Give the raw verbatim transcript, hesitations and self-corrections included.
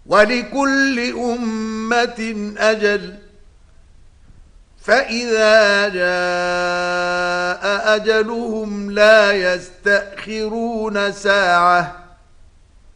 ولكل أمة أجل فإذا جاء أجلهم لا يستأخرون ساعة